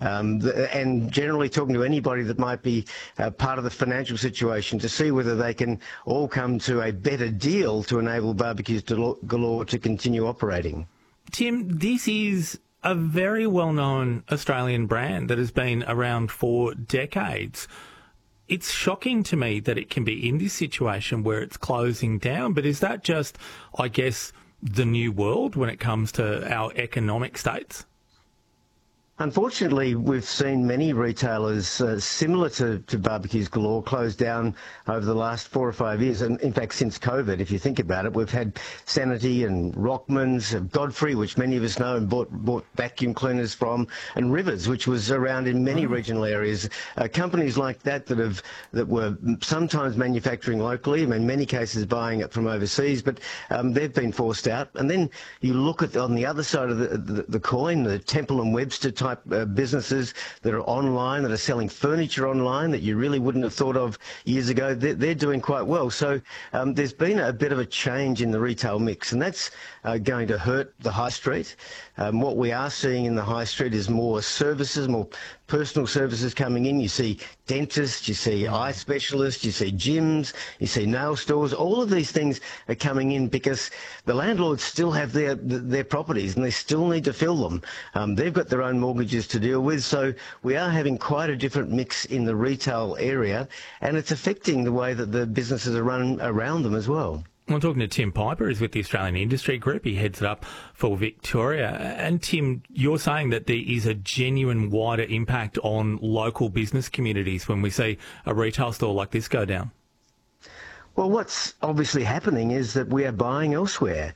and generally talking to anybody that might be part of the financial situation to see whether they can all come to a better deal to enable Barbecues Galore to continue operating. Tim, this is a very well-known Australian brand that has been around for decades. It's shocking to me that it can be in this situation where it's closing down, but is that just, I guess, the new world when it comes to our economic states? Unfortunately, we've seen many retailers similar to Barbecues Galore close down over the last 4 or 5 years. And in fact, since COVID, if you think about it, we've had Sanity and Rockman's, Godfrey, which many of us know and bought vacuum cleaners from, and Rivers, which was around in many regional areas. Companies like that that were sometimes manufacturing locally, in many cases buying it from overseas, but they've been forced out. And then you look at on the other side of the coin, the Temple and Webster type businesses that are online, that are selling furniture online that you really wouldn't have thought of years ago. They're doing quite well. So there's been a bit of a change in the retail mix, and that's going to hurt the high street. What we are seeing in the high street is more services, more personal services coming in. You see dentists, you see eye specialists, you see gyms, you see nail stores. All of these things are coming in because the landlords still have their properties and they still need to fill them. They've got their own mortgages to deal with, so we are having quite a different mix in the retail area, and it's affecting the way that the businesses are run around them as well. I'm talking to Tim Piper, who's with the Australian Industry Group. He heads it up for Victoria. And Tim, you're saying that there is a genuine wider impact on local business communities when we see a retail store like this go down? Well, what's obviously happening is that we are buying elsewhere.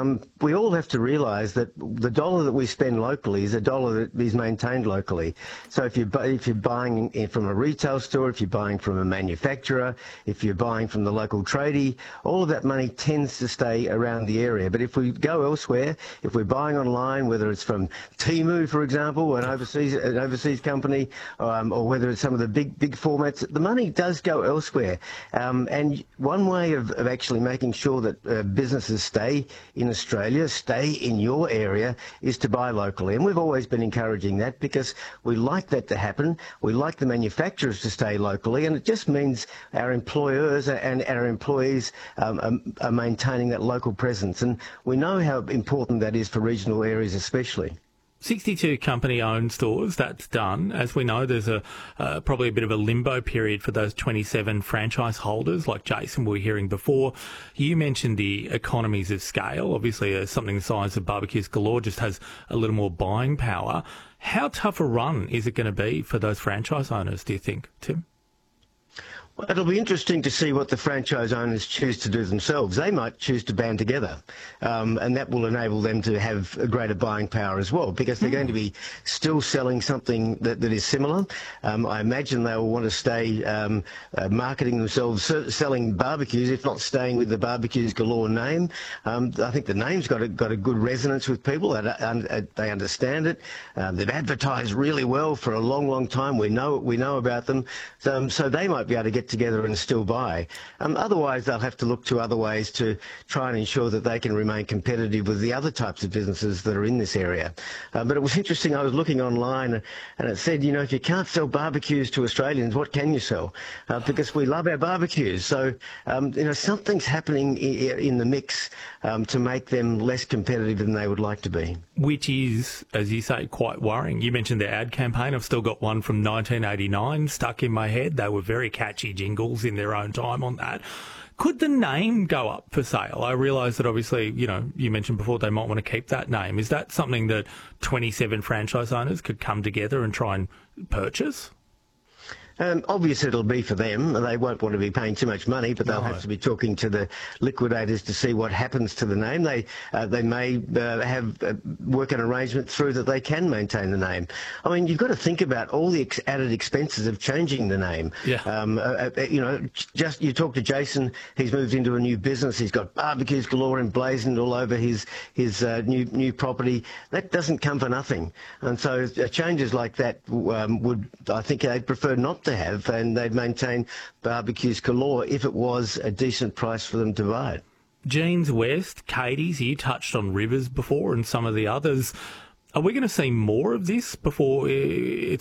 We all have to realise that the dollar that we spend locally is a dollar that is maintained locally. So if you're buying from a retail store, if you're buying from a manufacturer, if you're buying from the local tradie, all of that money tends to stay around the area. But if we go elsewhere, if we're buying online, whether it's from Temu, for example, an overseas company, or whether it's some of the big formats, the money does go elsewhere. And one way of actually making sure that businesses stay in Australia, stay in your area, is to buy locally. And we've always been encouraging that because we like that to happen. We like the manufacturers to stay locally, and it just means our employers and our employees are maintaining that local presence. And we know how important that is for regional areas especially. 62 company-owned stores, that's done. As we know, there's probably a bit of a limbo period for those 27 franchise holders like Jason we were hearing before. You mentioned the economies of scale. Obviously, something the size of Barbecues Galore just has a little more buying power. How tough a run is it going to be for those franchise owners, do you think, Tim? Well, it'll be interesting to see what the franchise owners choose to do themselves. They might choose to band together, and that will enable them to have a greater buying power as well, because they're going to be still selling something that is similar. I imagine they will want to stay marketing themselves, selling barbecues, if not staying with the Barbecues Galore name. I think the name's got a good resonance with people. They understand it. They've advertised really well for a long time. We know about them, so they might be able to get together and still buy. Otherwise, they'll have to look to other ways to try and ensure that they can remain competitive with the other types of businesses that are in this area. But it was interesting, I was looking online and it said, if you can't sell barbecues to Australians, what can you sell? Because we love our barbecues. So, something's happening in the mix to make them less competitive than they would like to be. Which is, as you say, quite worrying. You mentioned the ad campaign. I've still got one from 1989 stuck in my head. They were very catchy jingles in their own time on that. Could the name go up for sale? I realise that obviously, you mentioned before they might want to keep that name. Is that something that 27 franchise owners could come together and try and purchase? Obviously, it'll be for them. They won't want to be paying too much money, but they'll have to be talking to the liquidators to see what happens to the name. They may work an arrangement through that they can maintain the name. I mean, you've got to think about all the added expenses of changing the name. Yeah. Just you talk to Jason. He's moved into a new business. He's got Barbecues Galore emblazoned all over his new property. That doesn't come for nothing. And so changes like that I think they'd prefer not to have, and they'd maintain Barbecues Galore if it was a decent price for them to buy it. Jeans West, Katie's, you touched on Rivers before and some of the others. Are we going to see more of this before it's